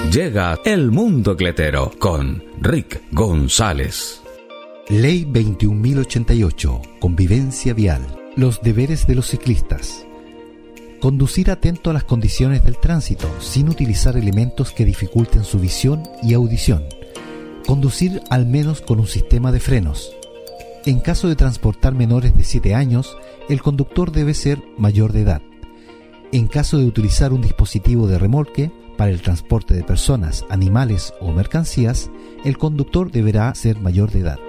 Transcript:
Llega El Mundo Cletero con Rick González. Ley 21.088. Convivencia vial. Los deberes de los ciclistas. Conducir atento a las condiciones del tránsito, sin utilizar elementos que dificulten su visión y audición. Conducir al menos con un sistema de frenos. En caso de transportar menores de 7 años, el conductor debe ser mayor de edad. En caso de utilizar un dispositivo de remolque para el transporte de personas, animales o mercancías, el conductor deberá ser mayor de edad.